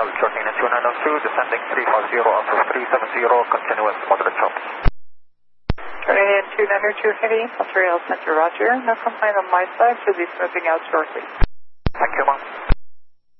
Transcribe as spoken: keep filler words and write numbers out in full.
altitude nine two nine two, descending three five zero, altitude three seven zero, continuous moderate chop. Canadian two nine two heading, Ontario Center, roger. No complaint on my side, should be smoothing out shortly. Thank you, ma'am.